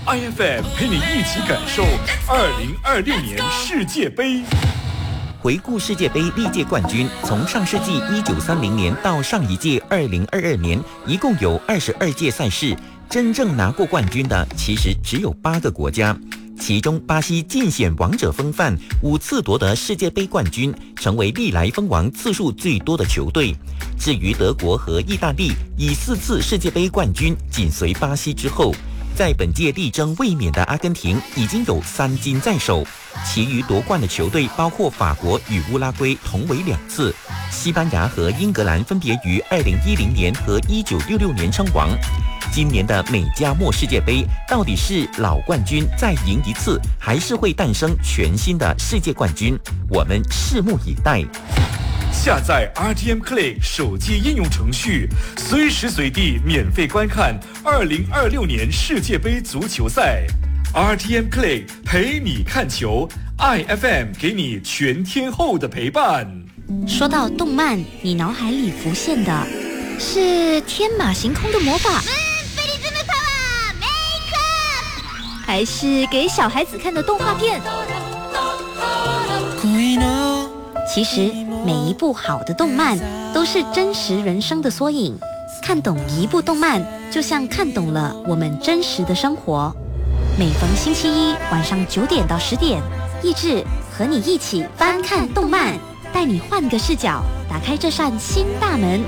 IFM 陪你一起感受2026年世界杯。 回顾世界杯历届冠军，从上世纪1930年到上一届2022年，一共有22届赛事，真正拿过冠军的其实只有8个国家。其中，巴西尽显王者风范，5次夺得世界杯冠军，成为历来封王次数最多的球队。至于德国和意大利，以4次世界杯冠军紧随巴西之后。在本届力争卫冕的阿根廷已经有3金在手，其余夺冠的球队包括法国与乌拉圭同为2次，西班牙和英格兰分别于2010年和1966年称王。今年的美加墨世界杯到底是老冠军再赢一次，还是会诞生全新的世界冠军？我们拭目以待。 下载 RTM Click 手机应用程序，随时随地免费观看2026年世界杯足球赛。RTM Click 陪你看球 ，IFM 给你全天候的陪伴。 说到动漫，你脑海里浮现的是天马行空的魔法，还是给小孩子看的动画片？其实每一部好的动漫都是真实人生的缩影，看懂一部动漫就像看懂了我们真实的生活。每逢星期一晚上9点到10点，益智和你一起翻看动漫，带你换个视角，打开这扇新大门。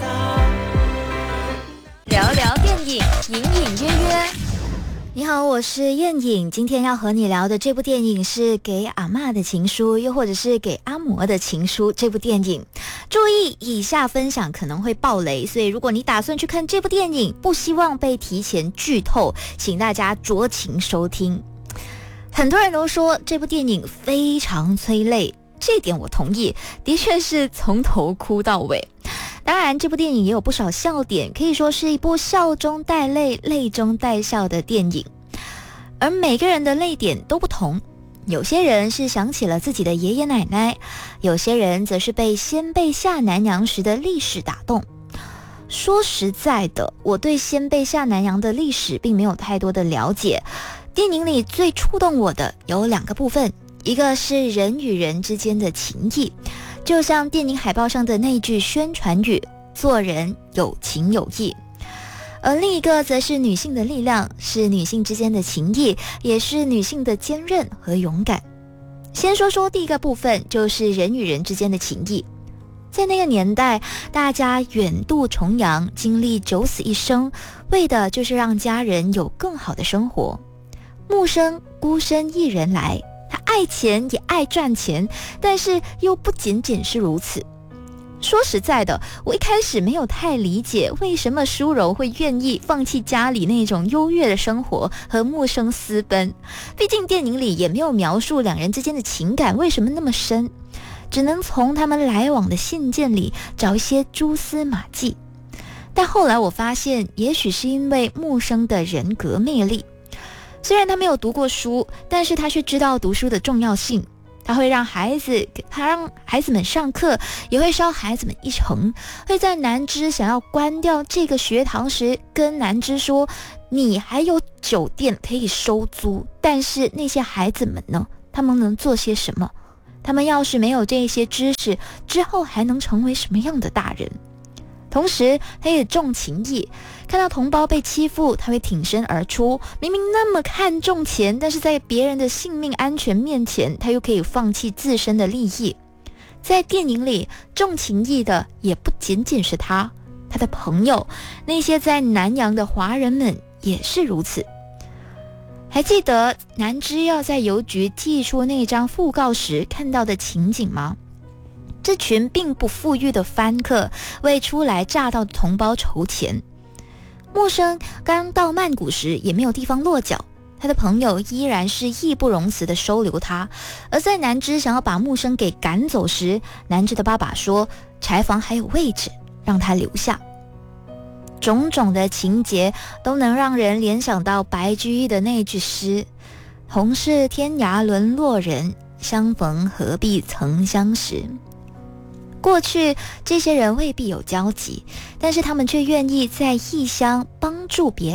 聊聊电影，隐隐约约。你好，我是燕颖，今天要和你聊的这部电影是《给阿嬷的情书》，又或者是《给阿嬷的情书》这部电影。注意，以下分享可能会爆雷，所以如果你打算去看这部电影，不希望被提前剧透，请大家酌情收听。很多人都说这部电影非常催泪，这点我同意，的确是从头哭到尾。当然，这部电影也有不少笑点，可以说是一部笑中带泪、泪中带笑的电影。而每个人的泪点都不同，有些人是想起了自己的爷爷奶奶，有些人则是被先辈下南洋时的历史打动。说实在的，我对先辈下南洋的历史并没有太多的了解。电影里最触动我的有2个部分，一个是人与人之间的情谊，就像电影海报上的那句宣传语，做人有情有义。而另一个则是女性的力量，是女性之间的情谊，也是女性的坚韧和勇敢。先说说第一个部分，就是人与人之间的情谊。在那个年代，大家远渡重洋，经历9死1生，为的就是让家人有更好的生活。木生孤身一人来，他爱钱也爱赚钱，但是又不仅仅是如此。说实在的，我一开始没有太理解为什么舒柔会愿意放弃家里那种优越的生活和木生私奔，毕竟电影里也没有描述2人之间的情感为什么那么深，只能从他们来往的信件里找一些蛛丝马迹。但后来我发现，也许是因为木生的人格魅力，虽然他没有读过书，但是他却知道读书的重要性。他会让孩子们上课，也会捎孩子们一程，会在南枝想要关掉这个学堂时跟南枝说，你还有酒店可以收租，但是那些孩子们呢，他们能做些什么？他们要是没有这些知识，之后还能成为什么样的大人？同时他也重情义，看到同胞被欺负，他会挺身而出。明明那么看重钱，但是在别人的性命安全面前，他又可以放弃自身的利益。在电影里，重情义的也不仅仅是他的朋友，那些在南洋的华人们也是如此。还记得南枝要在邮局寄出那张讣告时看到的情景吗？这群并不富裕的番客为初来乍到的同胞筹钱。木生刚到曼谷时也没有地方落脚，他的朋友依然是义不容辞地收留他。而在南枝想要把木生给赶走时，南枝的爸爸说柴房还有位置，让他留下。种种的情节都能让人联想到白居易的那句诗，同是天涯沦落人，相逢何必曾相识。过去这些人未必有交集，但是他们却愿意在异乡帮助别人，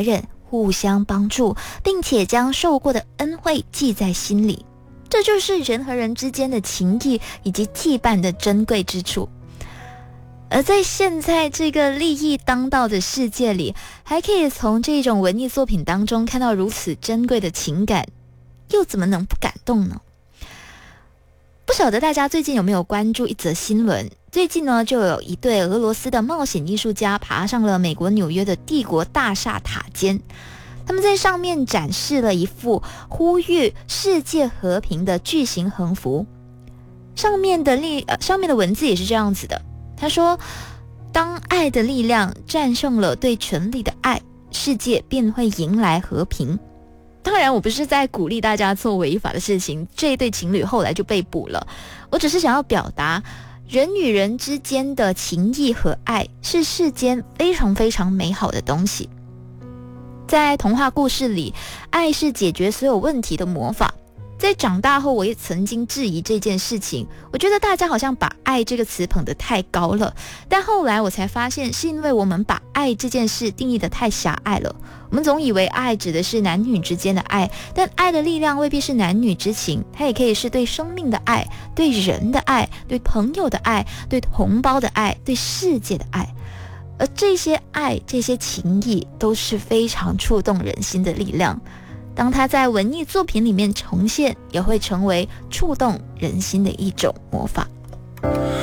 互相帮助，并且将受过的恩惠记在心里。这就是人和人之间的情谊以及羁绊的珍贵之处。而在现在这个利益当道的世界里，还可以从这种文艺作品当中看到如此珍贵的情感，又怎么能不感动呢？不晓得大家最近有没有关注一则新闻？最近呢，就有一对俄罗斯的冒险艺术家爬上了美国纽约的帝国大厦塔尖，他们在上面展示了一幅呼吁世界和平的巨型横幅，上面的文字也是这样子的。他说，当爱的力量战胜了对权力的爱，世界便会迎来和平。当然我不是在鼓励大家做违法的事情，这一对情侣后来就被捕了。我只是想要表达，人与人之间的情谊和爱是世间非常非常美好的东西。在童话故事里，爱是解决所有问题的魔法。在长大后，我也曾经质疑这件事情，我觉得大家好像把爱这个词捧得太高了，但后来我才发现，是因为我们把爱这件事定义得太狭隘了。我们总以为爱指的是男女之间的爱，但爱的力量未必是男女之情，它也可以是对生命的爱，对人的爱，对朋友的爱，对同胞的爱，对世界的爱。而这些爱，这些情谊都是非常触动人心的力量，当它在文艺作品里面呈现，也会成为触动人心的一种魔法。